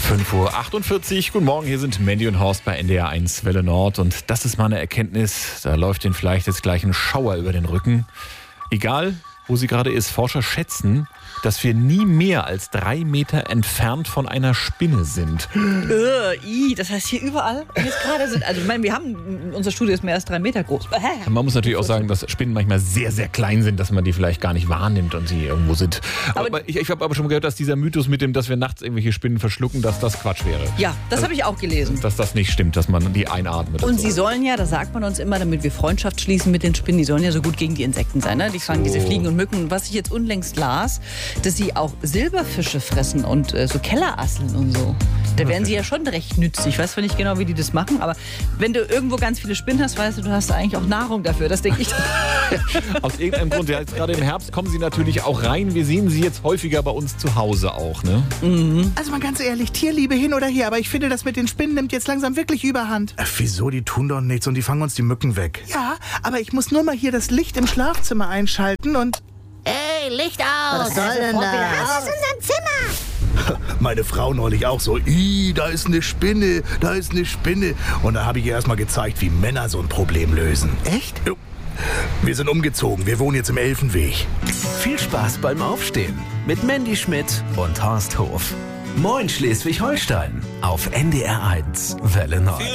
5:48 Uhr. Guten Morgen, hier sind Mandy und Horst bei NDR 1 Welle Nord. Und das ist mal eine Erkenntnis, da läuft Ihnen vielleicht jetzt gleich ein Schauer über den Rücken. Egal, wo sie gerade ist, Forscher schätzen, dass wir nie mehr als 3 Meter entfernt von einer Spinne sind. Das heißt hier überall jetzt gerade sind. Also ich meine, unser Studio ist mehr als 3 Meter groß. Man muss natürlich auch sagen, dass Spinnen manchmal sehr, sehr klein sind, dass man die vielleicht gar nicht wahrnimmt und sie irgendwo sind. Aber ich habe aber schon gehört, dass dieser Mythos mit dem, dass wir nachts irgendwelche Spinnen verschlucken, dass das Quatsch wäre. Ja, das habe ich auch gelesen. Dass das nicht stimmt, dass man die einatmet. Und sie sollen ja, das sagt man uns immer, damit wir Freundschaft schließen mit den Spinnen, die sollen ja so gut gegen die Insekten sein. Ne? Die fangen diese Fliegen und Mücken. Was ich jetzt unlängst las, dass sie auch Silberfische fressen und so Kellerasseln und so. Da wären sie ja schon recht nützlich. Ich weiß zwar nicht genau, wie die das machen, aber wenn du irgendwo ganz viele Spinnen hast, weißt du hast eigentlich auch Nahrung dafür. Das denke ich. Aus irgendeinem Grund, ja, jetzt gerade im Herbst kommen sie natürlich auch rein. Wir sehen sie jetzt häufiger bei uns zu Hause auch, ne? Mhm. Also mal ganz ehrlich, Tierliebe hin oder her, aber ich finde, das mit den Spinnen nimmt jetzt langsam wirklich überhand. Wieso? Die tun doch nichts und die fangen uns die Mücken weg. Ja, aber ich muss nur mal hier das Licht im Schlafzimmer einschalten und... Hey, Licht aus! Was soll denn das? Aus unserem Zimmer! Meine Frau neulich auch so, da ist eine Spinne, da ist eine Spinne. Und da habe ich ihr erstmal gezeigt, wie Männer so ein Problem lösen. Echt? Jo. Wir sind umgezogen, wir wohnen jetzt im Elfenweg. Viel Spaß beim Aufstehen mit Mandy Schmidt und Horst Hof. Moin Schleswig-Holstein auf NDR 1 Welle Nord.